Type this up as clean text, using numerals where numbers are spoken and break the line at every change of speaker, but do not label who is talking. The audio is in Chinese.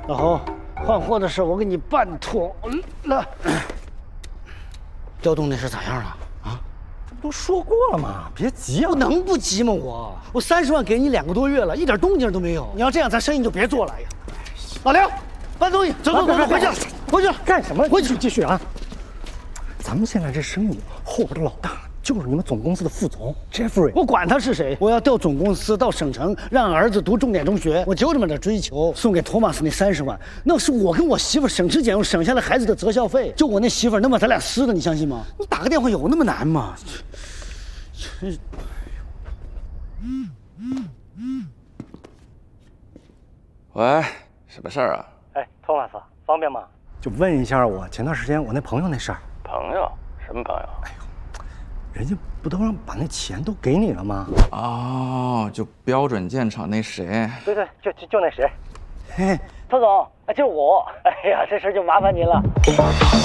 老侯，换货的事我给你办妥了。调动那事咋样了？啊？
都说过了嘛，别急啊！
我能不急吗？我30万给你2个多月了，一点动静都没有。你要这样，咱生意就别做了呀。老刘，搬东西，走，回去，回去
干什么？
回去
继续啊！咱们现在这生意后边的老大就是你们总公司的副总 Jeffrey。
我管他是谁，我要调总公司到省城，让儿子读重点中学。我就这么点追求，送给托马斯那30万，那是我跟我媳妇省吃俭用省下来孩子的择校费。就我那媳妇能把咱俩撕的，你相信吗？你打个电话有那么难吗？真是。
喂，什么事儿啊？
哎，托马斯，方便吗？就问一下我前段时间我那朋友那事儿。
朋友？什么朋友？
哎呦，人家不都让把那钱都给你了吗？
哦，就标准建厂那谁？
对，就那谁。
嘿，托总，就是我。哎呀，这事就麻烦您了。